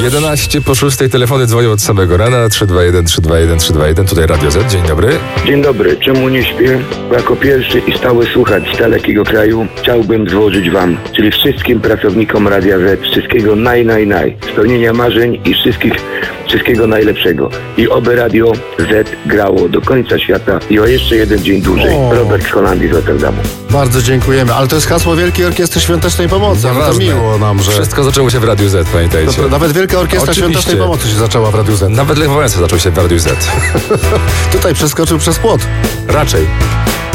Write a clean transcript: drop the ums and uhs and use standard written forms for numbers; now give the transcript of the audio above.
11 po 6 telefony dzwonią od samego rana. 321 321 321. Tutaj Radio Z. Dzień dobry. Dzień dobry. Czemu nie śpię? Bo jako pierwszy i stały słuchacz z dalekiego kraju chciałbym złożyć wam, czyli wszystkim pracownikom Radia Z, wszystkiego naj. Spełnienia marzeń i wszystkiego najlepszego. I oby Radio Z grało do końca świata i o jeszcze jeden dzień dłużej. Robert z Holandii, z Rotterdamu. Bardzo dziękujemy. Ale to jest hasło Wielkiej Orkiestry Świątecznej Pomocy. No to miło nam, że... Wszystko zaczęło się w Radiu Z, pamiętajcie. Nawet Wielka Orkiestra Świątecznej Pomocy się zaczęła w Radiu Z. Nawet Lech Wałęsa zaczął się w Radiu Z. Tutaj przeskoczył przez płot. Raczej.